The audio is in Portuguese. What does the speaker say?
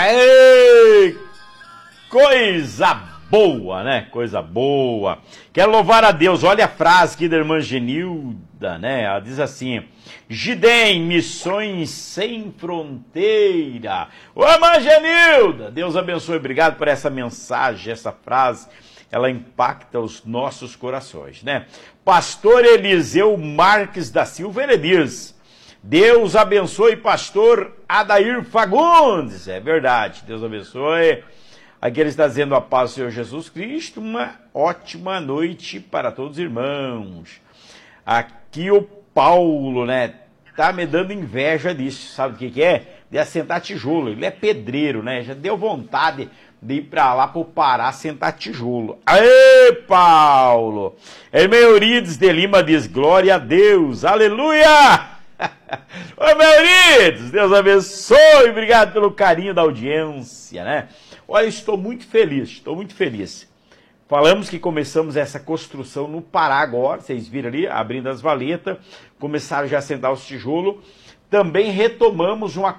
Aê! Coisa boa, né? Coisa boa. Quero louvar a Deus. Olha a frase aqui da irmã Genilda, né? Ela diz assim: Gidem, missões sem fronteira. Ô, irmã Genilda, Deus abençoe. Obrigado por essa mensagem, essa frase. Ela impacta os nossos corações, né? Pastor Eliseu Marques da Silva, ele diz: Deus abençoe pastor Adair Fagundes. É verdade, Deus abençoe. Aqui ele está dizendo: a paz do Senhor Jesus Cristo, uma ótima noite para todos os irmãos. Aqui o Paulo, né, tá me dando inveja disso, sabe o que que é? De assentar tijolo, ele é pedreiro, né, já deu vontade de ir para lá para o Pará assentar tijolo. Aê, Paulo! Irmã Eurides de Lima diz: glória a Deus, aleluia! Ô, Eurides, Deus abençoe, obrigado pelo carinho da audiência, né? Olha, estou muito feliz. Falamos que começamos essa construção no Pará agora, vocês viram ali, abrindo as valetas, começaram já a assentar os tijolos. Também retomamos uma